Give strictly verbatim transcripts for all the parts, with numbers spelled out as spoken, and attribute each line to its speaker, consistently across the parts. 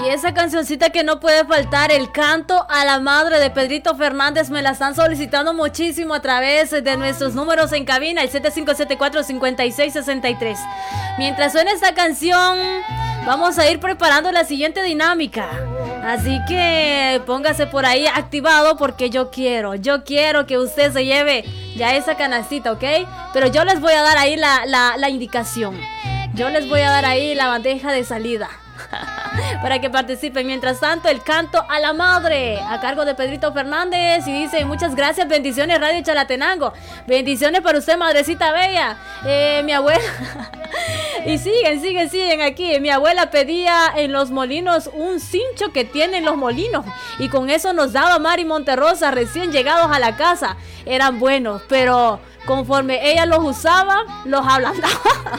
Speaker 1: Y esa cancioncita que no puede faltar, el canto a la madre de Pedrito Fernández, me la están solicitando muchísimo a través de nuestros números en cabina, el siete cinco siete cuatro, cinco seis seis tres. Mientras suena esta canción, vamos a ir preparando la siguiente dinámica. Así que póngase por ahí activado porque yo quiero, yo quiero que usted se lleve ya esa canastita, ¿ok? Pero yo les voy a dar ahí la, la, la indicación. Yo les voy a dar ahí la bandeja de salida para que participen. Mientras tanto, el canto a la madre a cargo de Pedrito Fernández. Y dice: muchas gracias, bendiciones Radio Chalatenango. Bendiciones para usted, madrecita bella. eh, Mi abuela y siguen, siguen, siguen aquí. Mi abuela pedía en los molinos un cincho que tienen los molinos, y con eso nos daba Mari Monterrosa recién llegados a la casa. Eran buenos, pero conforme ella los usaba, los ablandaba.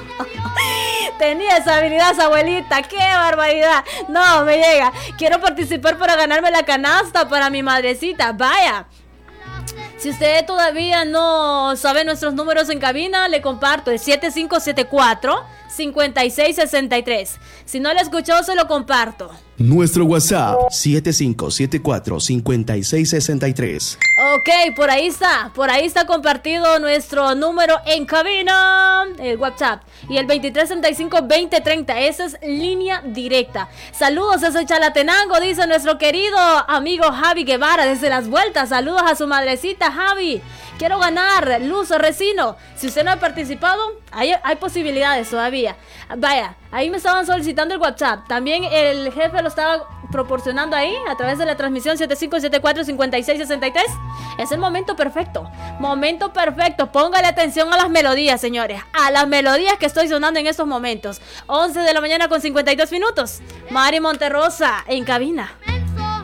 Speaker 1: Tenía esa habilidad esa abuelita, qué barbaridad. No, me llega. Quiero participar para ganarme la canasta para mi madrecita. Vaya, si usted todavía no sabe nuestros números en cabina, le comparto el siete cinco siete cuatro, cinco seis seis tres. Si no lo escuchó, se lo comparto.
Speaker 2: Nuestro WhatsApp siete cinco siete cuatro, cinco seis seis tres.
Speaker 1: Ok, por ahí está, por ahí está compartido nuestro número en cabina, el WhatsApp, y el veintitrés treinta y cinco veinte treinta, esa es línea directa. Saludos desde Chalatenango, dice nuestro querido amigo Javi Guevara desde Las Vueltas. Saludos a su madrecita Javi. Quiero ganar Luz Resino. Si usted no ha participado, hay, hay posibilidades todavía. Vaya, ahí me estaban solicitando el WhatsApp. También el jefe lo estaba proporcionando ahí a través de la transmisión siete cinco siete cuatro, cinco seis seis tres. Es el momento perfecto. Momento perfecto. Póngale atención a las melodías, señores. A las melodías que estoy sonando en estos momentos. once de la mañana con cincuenta y dos minutos. Mari Monterrosa en cabina.